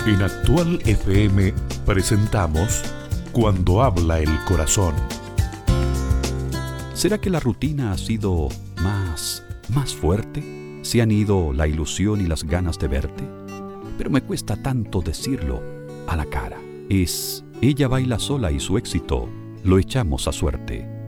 En Actual FM presentamos Cuando habla el corazón. ¿Será que la rutina ha sido más fuerte? ¿Se han ido la ilusión y las ganas de verte? Pero me cuesta tanto decirlo a la cara. Ella baila sola y su éxito lo echamos a suerte.